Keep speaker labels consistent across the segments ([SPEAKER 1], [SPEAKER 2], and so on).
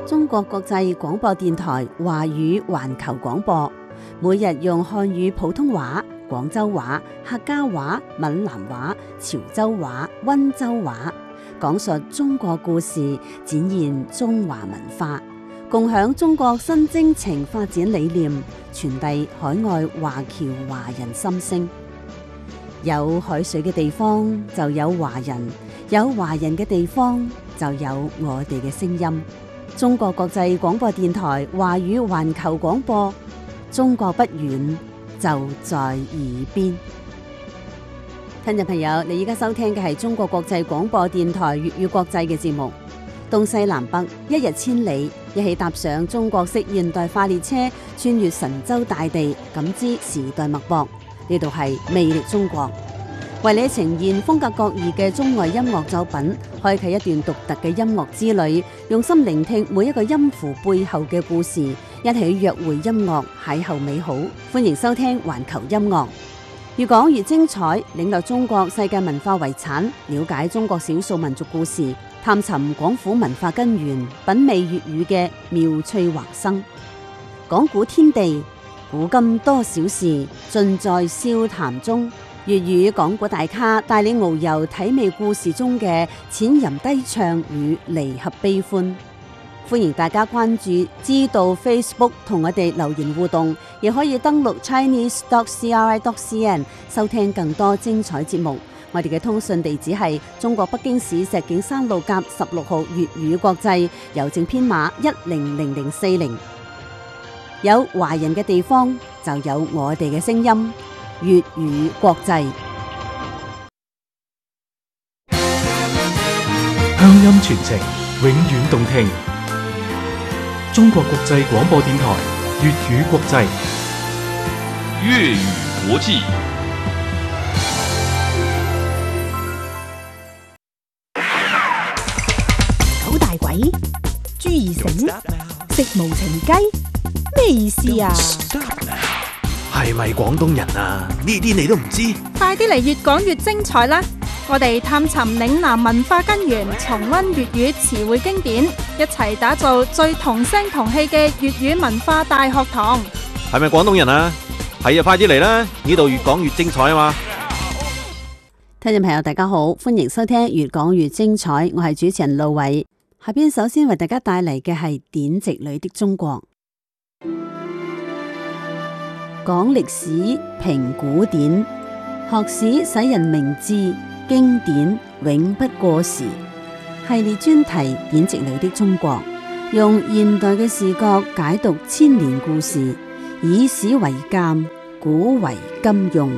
[SPEAKER 1] 中國國際廣播電台華語環球廣播，每日用漢語普通話、廣州話、客家話、閩南話、潮州話、溫州話，講述中國故事，展現中華文化，共享中國新征程發展理念，傳遞海外華僑華人心聲。有海水嘅地方就有華人，有華人嘅地方就有我哋嘅聲音。中國國際廣播電台華語環球廣播，中國不遠，就在耳邊。聽眾朋友，你而家收聽嘅係中國國際廣播電台粵語國際嘅節目。東西南北，一日千里，一起踏上中國式現代化列車，穿越神州大地，感知時代脈搏。呢度係魅力中國，為你呈現風格各異嘅中外音樂作品，開啟一段獨特嘅音樂之旅，用心聆聽每一個音符背後嘅故事，一起約會音樂，邂逅美好。歡迎收聽環球音樂，越講越精彩，領略中國世界文化遺產，了解中國少數民族故事，探尋廣府文化根源，品味粵語嘅妙趣橫生。講古天地，古今多少事，盡在笑談中。粵語講古大咖帶領遨遊體味故事中嘅淺吟低唱與離合悲歡。歡迎大家關注知道 Facebook 同我哋留言互動，亦可以登錄 chinese.cri.cn 收聽更多精彩節目。我哋嘅通訊地址係中國北京市石景山路甲16號粵語國際，郵政編碼100040。有華人嘅地方就有我哋嘅聲音，粵語國際。
[SPEAKER 2] 鄉音傳情，永遠動聽。中國國際廣播電台粵語國際，
[SPEAKER 3] 粵語國際。
[SPEAKER 4] 九大簋，朱二繩，食無情雞，咩意思啊？
[SPEAKER 5] 係咪廣東人啊？呢啲你都唔知？
[SPEAKER 4] 快啲嚟越講越精彩啦！我哋探尋嶺南文化根源，重溫粵語詞彙經典，一齊打造最同聲同氣嘅粵語文化大學堂。
[SPEAKER 5] 係咪廣東人啊？係啊，快啲嚟啦！呢度越講越精彩啊嘛！
[SPEAKER 1] 聽眾朋友大家好，歡迎收聽越講越精彩，我係主持人路偉。下邊首先為大家帶嚟嘅係典籍裏的中國。講歷史，評古典，學史使人明智，經典永不過時。系列專題典籍裏的中國，用現代嘅視角解讀千年故事，以史為鑑，古為今用。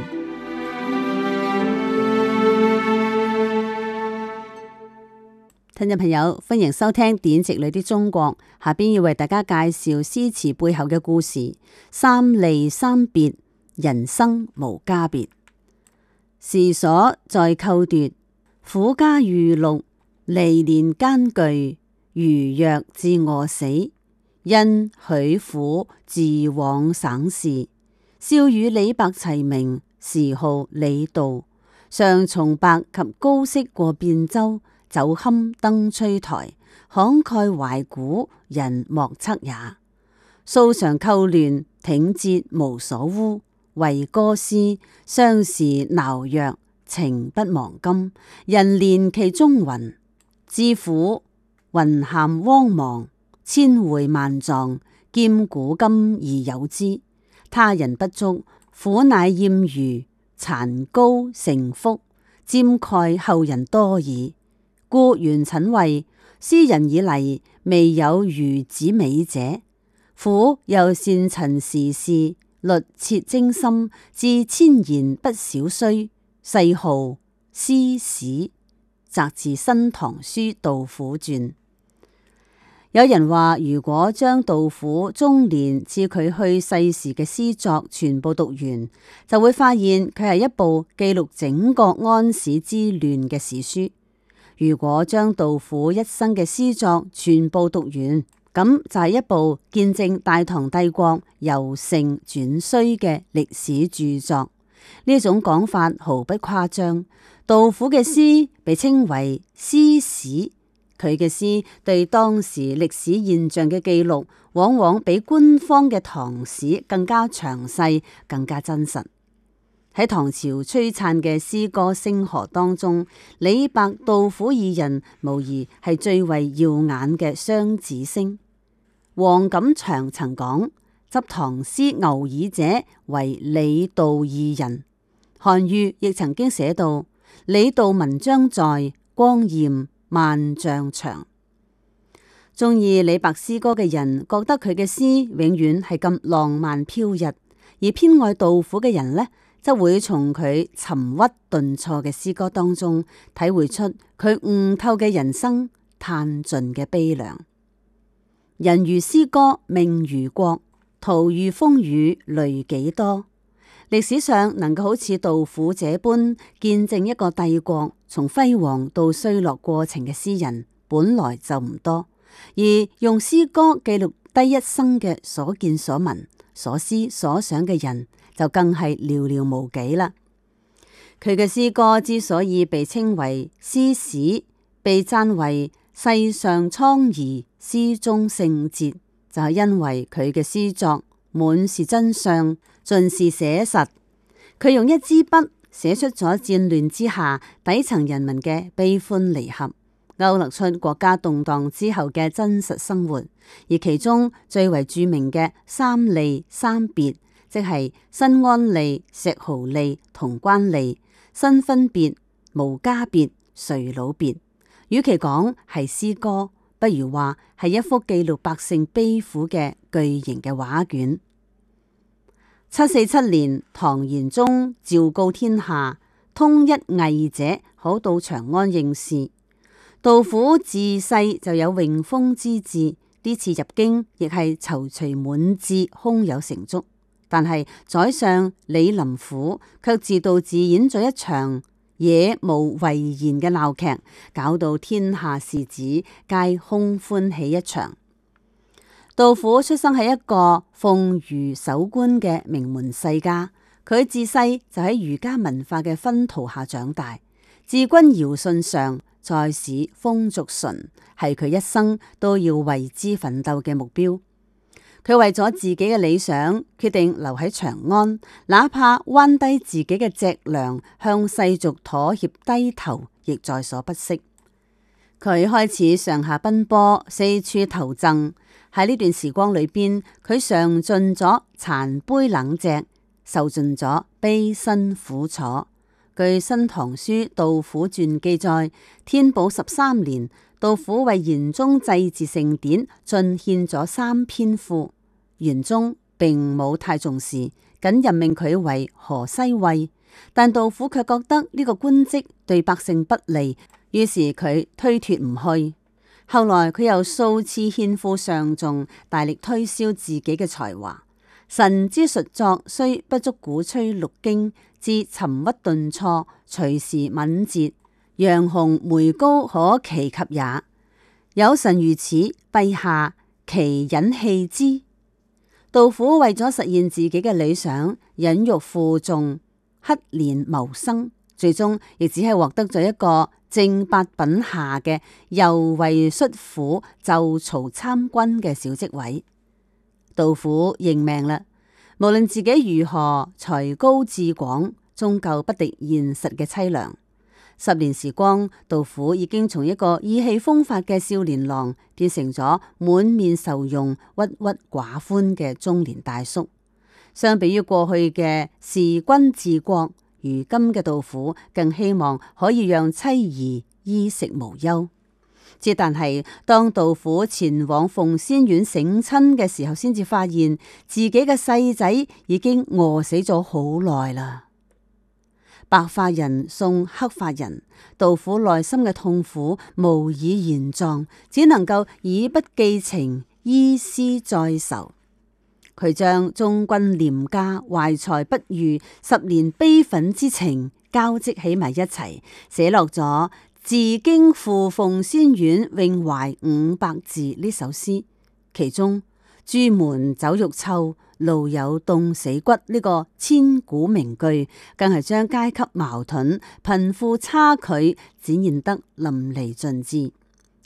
[SPEAKER 1] 聽眾朋友，歡迎收聽典籍裏的中國。下邊要為大家介紹詩詞背後嘅故事。三離三別，人生無家別。時所在寇奪，苦家遇戮，離年艱巨，如若至餓死。因許苦自往省市，少與李白齊名，時號李杜。上從白及高適過汴州，酒酣登吹台，慷慨懷古，人莫測也。素常寇亂，挺節無所污，為歌思，相時鐃躍，情不忘今。人憐其中雲，知府雲涵汪茫，千回萬狀，兼古今而有之。他人不足，苦乃厭餘，殘高成覆，瞻蓋後人多矣。故原谶謂，斯人以嚟未有如子美者。苦又善陳時事，律切精心，至千言不少須。世號詩史，摘自《新唐書杜甫傳》。有人話，如果將杜甫中年至佢去世時嘅詩作全部讀完，就會發現佢係一部記錄整個安史之亂嘅史書。如果將杜甫一生嘅詩作全部讀完，咁就係一部見證大唐帝國由盛轉衰嘅歷史著作。呢種講法毫不誇張。杜甫嘅詩被稱為詩史， 佢嘅詩對當時歷史現象嘅記錄，往往比官方嘅唐史更加詳細、更加真實。喺唐朝璀璨嘅詩歌星河當中，李白、杜甫二人無疑係最為耀眼嘅雙子星。黃錦祥曾講：執唐詩牛耳者為李杜二人。韓愈亦曾經寫到：李杜文章在，光焰萬丈長。中意李白詩歌嘅人覺得佢嘅詩永遠係咁浪漫飄逸，而偏愛杜甫嘅人呢，則會從佢沉鬱頓挫嘅詩歌當中體會出佢悟透嘅人生嘆盡嘅悲涼。人如詩歌，命如國，徒遇風雨累幾多。歷史上能夠好似杜甫這般見證一個帝國從輝煌到衰落過程嘅詩人，本來就唔多，而用詩歌記錄低一生嘅所見所聞、所思所想嘅人，就更係寥寥無幾啦。佢嘅詩歌之所以被稱為詩史，被讚為世上蒼夷詩中聖哲，就係因為佢嘅詩作滿是真相，盡是寫實。佢用一支筆寫出咗戰亂之下底層人民嘅悲歡離合，勾勒出國家動盪之後嘅真實生活。而其中最為著名嘅三吏三別，即係新安吏、石壕吏、潼關吏，新婚別、無家別、垂老別。與其講係詩歌，不如話係一幅記錄百姓悲苦嘅巨型嘅畫卷。747年，唐玄宗詔告天下，通一魏者可到長安應試。杜甫自細就有詠風之志，呢次入京亦係躊躇滿志，胸有成竹。但係宰相李林甫卻自導自演咗一場野無遺言嘅鬧劇，搞到天下士子皆空歡喜一場。杜甫出生喺一個奉儒守官嘅名門世家，佢自細就喺儒家文化嘅熏陶下長大，治君堯舜上，在使風俗淳，係佢一生都要為之奮鬥嘅目標。佢為咗自己嘅理想，決定留喺長安，哪怕彎低自己嘅脊梁，向世俗妥協低頭，亦在所不惜。佢開始上下奔波，四處投贈。喺呢段時光裏邊，佢嘗盡咗殘杯冷炙，受盡咗悲辛苦楚。據《新唐書·杜甫傳》記載，天寶13年，杜甫為玄宗祭祀盛典進獻咗3篇賦，玄宗並冇太重視，僅任命佢為河西尉。但杜甫卻覺得呢個官職對百姓不利，於是佢推脫唔去。後來佢又數次獻賦上頌，大力推銷自己嘅才華。臣之術作雖不足鼓吹六經，至沉鬱頓挫，隨時敏捷，楊雄梅高可其及也。有臣如此，陛下其忍棄之。杜甫為咗實現自己嘅理想，忍辱負重，乞憐謀生，最終亦只係獲得咗一個正八品下嘅右衛率府奏曹參軍嘅小職位。杜甫認命啦，無論自己如何才高志廣，終究不敵現實嘅淒涼。10年時光，杜甫已經從一個意氣風發嘅少年郎，變成咗滿面愁容、鬱鬱寡歡嘅中年大叔。相比於過去嘅事君治國，如今嘅杜甫更希望可以讓妻兒衣食無憂。之但係當杜甫前往鳳仙院省親嘅時候，先至發現自己嘅細仔已經餓死咗好耐啦。白髮人送黑髮人，杜甫內心嘅痛苦無以言狀，只能夠以筆寄情，依詩再愁。佢將忠君廉家、懷才不遇、10年悲憤之情交織起埋一齊，寫落咗自京赴鳳仙院詠懷500字呢首詩。其中朱門酒肉臭，路有凍死骨呢個千古名句，更係將階級矛盾、貧富差距展現得淋漓盡致。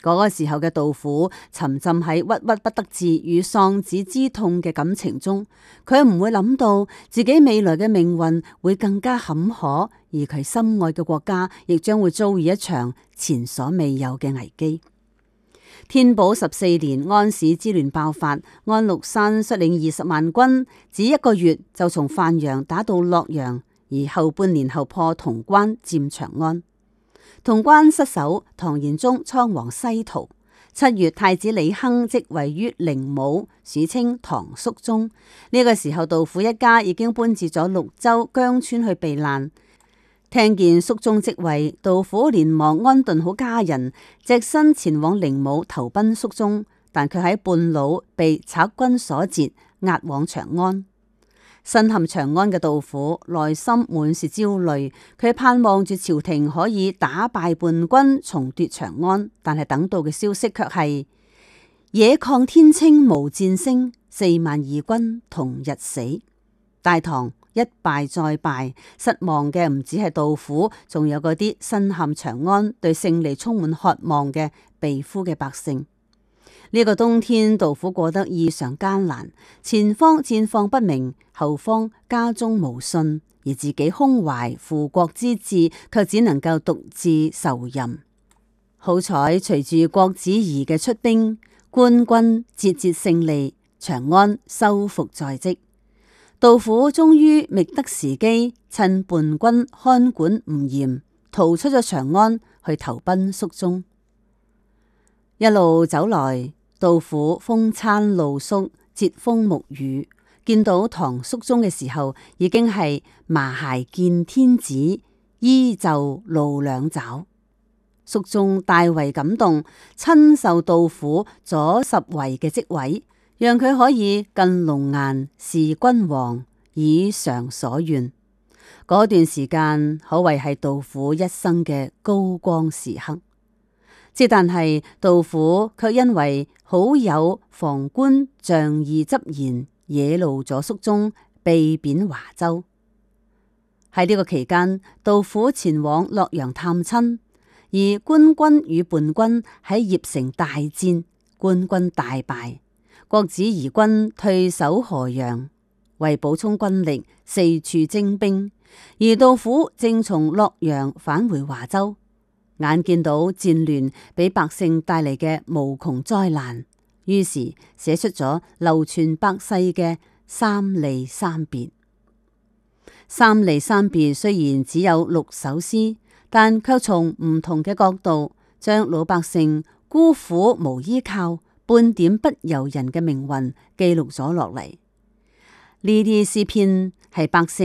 [SPEAKER 1] 嗰個時候嘅杜甫沉浸喺鬱鬱不得志與喪子之痛嘅感情中，佢唔會諗到自己未來嘅命運會更加坎坷，而佢心愛嘅國家亦將會遭遇一場前所未有嘅危機。天寶14年，安史之亂爆發，安祿山率領20萬軍，只1個月就從范陽打到洛陽，而後半年後破潼關，佔長安。潼關失守，唐玄宗倉皇西逃。7月，太子李亨即位於靈武，史稱唐肅宗。呢個時候，杜甫一家已經搬至咗潞州姜村去避難。聽見肅宗即位，杜甫連忙安頓好家人，隻身前往靈武投奔肅宗，但佢喺半路被賊軍所截，押往長安。身陷長安嘅杜甫內心滿是焦慮，佢盼望住朝廷可以打敗叛軍，重奪長安，但係等到嘅消息卻係野曠天青無戰聲，4萬義軍同日死。大唐一敗再敗，失望嘅唔止係杜甫，仲有嗰啲身陷長安、對勝利充滿渴望嘅被俘嘅百姓。呢個冬天，杜甫過得異常艱難，前方戰況不明，後方家中無信，而自己胸懷護國之志，卻只能夠獨自愁吟。好彩隨住郭子儀嘅出兵，官軍節節勝利，長安收復在即。杜甫終於覓得時機，趁叛軍看管唔嚴，逃出咗長安，去投奔肅宗。一路走來，杜甫風餐露宿，櫛風沐雨，見到唐肅宗嘅時候，已經係麻鞋見天子，衣袖露兩爪。肅宗大為感動，親授杜甫左拾遺嘅職位，讓佢可以近龍顏事君王，以償所願。嗰段時間可謂係杜甫一生嘅高光時刻。之但係杜甫卻因為好友房官仗義執言，惹怒咗肅宗，被貶華州。喺呢個期間，杜甫前往洛陽探親，而官軍與叛軍喺鄴城大戰，官軍大敗，郭子儀軍退守河陽，為補充軍力，四處徵兵，而杜甫正從洛陽返回華州。眼見到戰亂俾百姓帶嚟嘅無窮災難，於是寫出咗流傳百世嘅《三吏三別》。《三吏三別》雖然只有6首詩，但卻從唔同嘅角度，將老百姓孤苦無依靠、半點不由人嘅命運記錄咗落嚟。呢啲詩篇係百姓